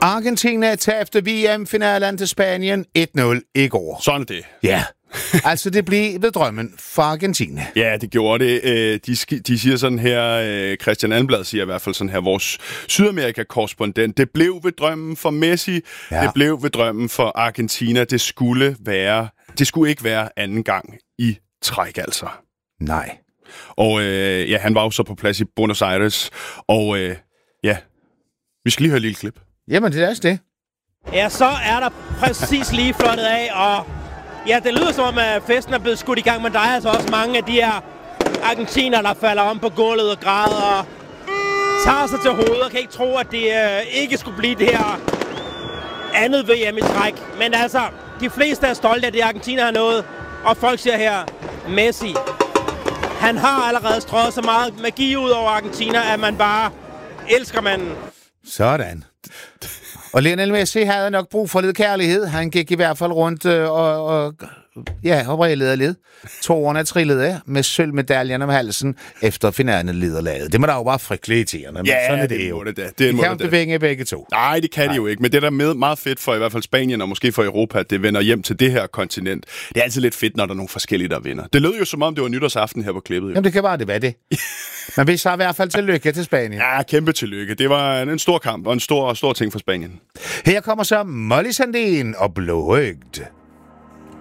Argentina tabte VM-finalen til Spanien 1-0 i går. Sådan er det. Ja, altså det blev ved drømmen for Argentina. Ja, det gjorde det. De siger sådan her, Christian Almblad siger i hvert fald sådan her, vores Sydamerika-korrespondent, det blev ved drømmen for Messi, det blev ved drømmen for Argentina. Det skulle ikke være anden gang i træk, altså. Nej. Og han var jo så på plads i Buenos Aires, og vi skal lige høre et lille klip. Jamen, det er også det. Ja, så er der præcis lige flottet af, og ja, det lyder som om, at festen er blevet skudt i gang, men der er altså også mange af de her argentiner, der falder om på gulvet og græder og tager sig til hovedet og kan ikke tro, at det ikke skulle blive det her andet VM i træk. Men altså, de fleste er stolte af, at det Argentina har nået, og folk siger her, Messi, han har allerede strøget så meget magi ud over Argentina, at man bare elsker manden. Sådan. Og Lionel Messi havde nok brug for lidt kærlighed. Han gik i hvert fald rundt og vrælede af led. Tårerne trillede af med sølvmedaljen om halsen efter finalen liderlaget. Det må da jo bare frygteligt irriterende. Ja, sådan er det jo. Det de kan jo bevinge begge to. Nej, det kan de jo ikke. Men det er da meget fedt for i hvert fald Spanien og måske for Europa, at det vender hjem til det her kontinent. Det er altid lidt fedt, når der er nogle forskellige, der vinder. Det lød jo som om, det var nytårsaften her på klippet. Jo. Jamen, det kan bare det være det. Men vi så i hvert fald tillykke til Spanien. Ja, kæmpe tillykke. Det var en stor kamp og en stor ting for Spanien. Her kommer så Molly Sandén og Blåøgt.